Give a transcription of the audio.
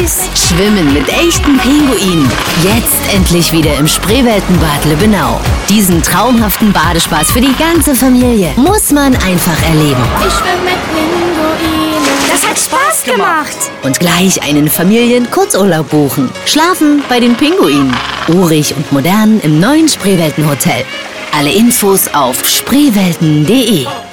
los. Schwimmen mit echten Pinguinen. Jetzt endlich wieder im Spreeweltenbad Lübbenau. Diesen traumhaften Badespaß für die ganze Familie muss man einfach erleben. Ich schwimme mit Pinguinen. Das hat Spaß gemacht. Und gleich einen Familien-Kurzurlaub buchen. Schlafen bei den Pinguinen. Urig und modern im neuen Spreeweltenhotel. Alle Infos auf spreewelten.de.